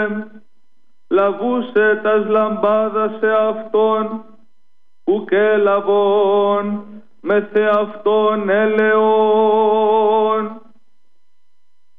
λαβούσε τας λαμπάδας σε αυτόν, ουκ έλαβον με θεαυτόν έλεος.